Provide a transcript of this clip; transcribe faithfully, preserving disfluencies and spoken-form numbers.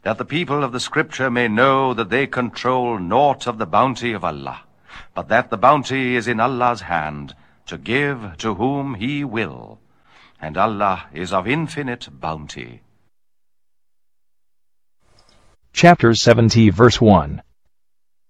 that the people of the Scripture may know that they control naught of the bounty of Allah, but that the bounty is in Allah's hand, to give to whom He will, and Allah is of infinite bounty. Chapter seventy, verse one.